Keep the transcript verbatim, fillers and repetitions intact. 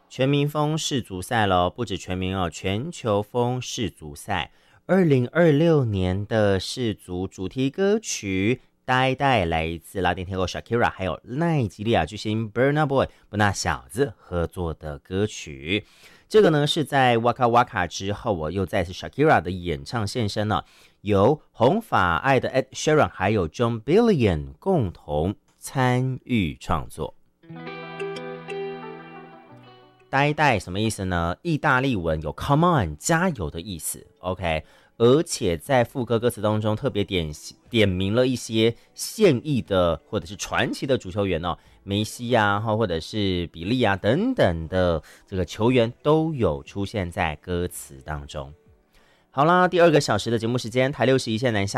全民风世足赛咯，不止全民哦，全球风世足赛。二零二六年的世足主题歌曲呆呆来自拉丁天后 Shakira 还有奈及利亚巨星 Burna Boy 布纳小子合作的歌曲。这个呢是在 Waka Waka 之后，我又再次 Shakira 的演唱现身了，由红发爱的 Ed Sheeran 还有 John Billion 共同参与创作。呆呆什么意思呢？意大利文有 Come on 加油的意思 OK， 而且在副歌歌词当中特别 点, 点明了一些现役的或者是传奇的足球员哦，梅西啊或者是比利啊等等的这个球员都有出现在歌词当中。好啦，第二个小时的节目时间，台六十一线南下